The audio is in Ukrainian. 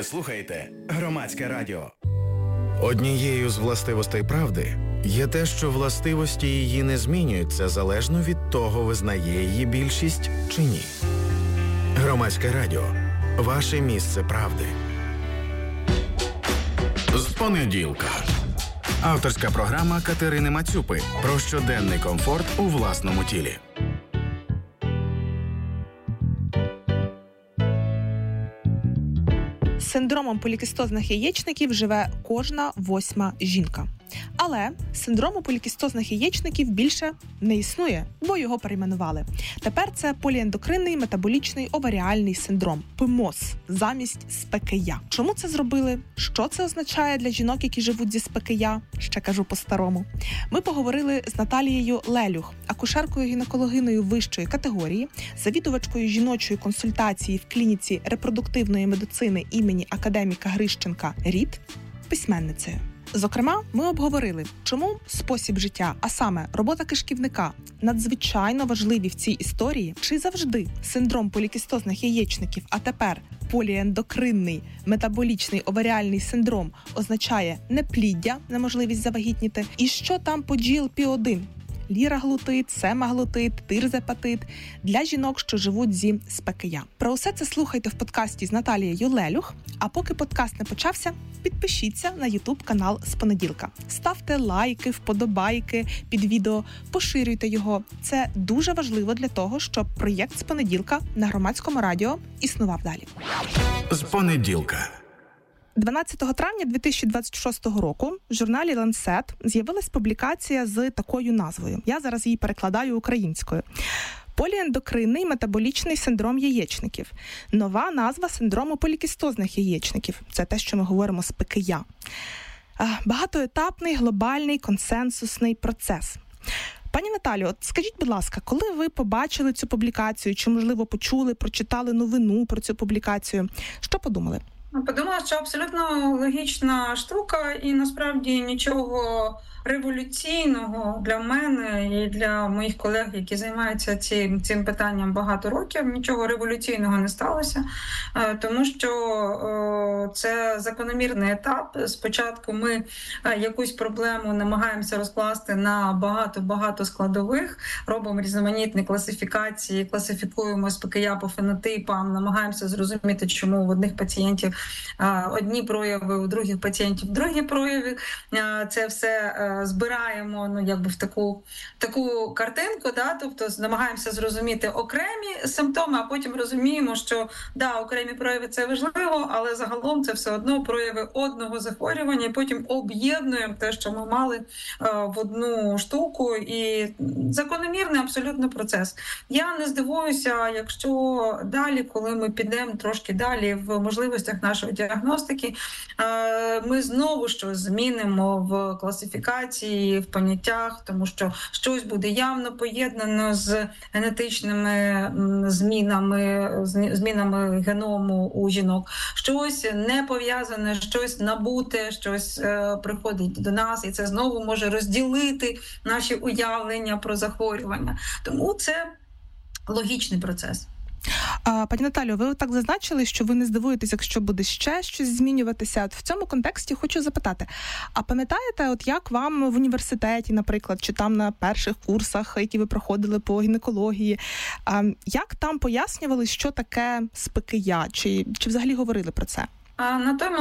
Ви слухаєте Громадське радіо. Однією з властивостей правди є те, що властивості її не змінюються залежно від того, визнає її більшість чи ні. Громадське радіо. Ваше місце правди. З понеділка. Авторська програма Катерини Мацюпи про щоденний комфорт у власному тілі. З синдромом полікістозних яєчників живе кожна 8-ма жінка. Але синдрому полікістозних яєчників більше не існує, бо його перейменували. Тепер це поліендокринний метаболічний оваріальний синдром – ПМОС замість СПКЯ. Чому це зробили? Що це означає для жінок, які живуть зі СПКЯ? Ще кажу по-старому. Ми поговорили з Наталією Лелюх, акушеркою-гінекологиною вищої категорії, завідувачкою жіночої консультації в клініці репродуктивної медицини імені академіка Грищенка РІД, письменницею. Зокрема, ми обговорили, чому спосіб життя, а саме робота кишківника, надзвичайно важливі в цій історії, чи завжди синдром полікістозних яєчників, а тепер поліендокринний метаболічний оваріальний синдром означає непліддя, неможливість завагітніти, і що там по GLP-1 – ліраглутид, семаглутид, тирзепатид для жінок, що живуть зі СПКЯ. Про усе це слухайте в подкасті з Наталією Лелюх, а поки подкаст не почався, підпишіться на YouTube-канал з понеділка. Ставте лайки, вподобайки під відео, поширюйте його. Це дуже важливо для того, щоб проєкт з понеділка на Громадському радіо існував далі. З понеділка. 12 травня 2026 року в журналі Lancet з'явилась публікація з такою назвою. Я зараз її перекладаю українською. Поліендокринний метаболічний синдром яєчників. Нова назва синдрому полікістозних яєчників. Це те, що ми говоримо з СПКЯ. Багатоетапний, глобальний, консенсусний процес. Пані Наталю, от скажіть, будь ласка, коли ви побачили цю публікацію, чи, можливо, почули, прочитали новину про цю публікацію, що подумали? Подумала, що абсолютно логічна штука і насправді нічого революційного для мене і для моїх колег, які займаються цим питанням багато років, нічого революційного не сталося, тому що це закономірний етап. Спочатку ми якусь проблему намагаємося розкласти на багато складових, робимо різноманітні класифікації, класифікуємо СПКЯ по фенотипам, намагаємося зрозуміти, чому в одних пацієнтів одні прояви, у других пацієнтів другі прояви. Це все збираємо в таку картинку, тобто намагаємося зрозуміти окремі симптоми, а потім розуміємо, що окремі прояви – це важливо, але загалом це все одно прояви одного захворювання, і потім об'єднуємо те, що ми мали в одну штуку, і закономірний абсолютно процес. Я не здивуюся, якщо далі, коли ми підемо трошки далі в можливостях нашої діагностики, ми знову щось змінимо в класифікації, в поняттях, тому що щось буде явно поєднано з генетичними змінами геному у жінок. Щось не пов'язане, щось набуте, щось приходить до нас, і це знову може розділити наші уявлення про захворювання. Тому це логічний процес. Пані Наталю, ви так зазначили, що ви не здивуєтесь, якщо буде ще щось змінюватися. В цьому контексті хочу запитати, а пам'ятаєте, як вам в університеті, наприклад, чи там на перших курсах, які ви проходили по гінекології, як там пояснювали, що таке СПКЯ, чи взагалі говорили про це? На той